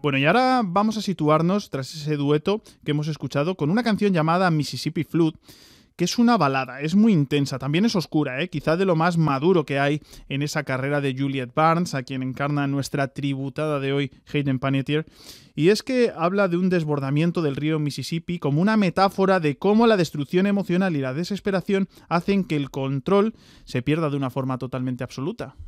Bueno, y ahora vamos a situarnos tras ese dueto que hemos escuchado con una canción llamada Mississippi Flood, que es una balada, es muy intensa, también es oscura, quizá de lo más maduro que hay en esa carrera de Juliet Barnes, a quien encarna nuestra tributada de hoy, Hayden Panettiere, y es que habla de un desbordamiento del río Mississippi como una metáfora de cómo la destrucción emocional y la desesperación hacen que el control se pierda de una forma totalmente absoluta.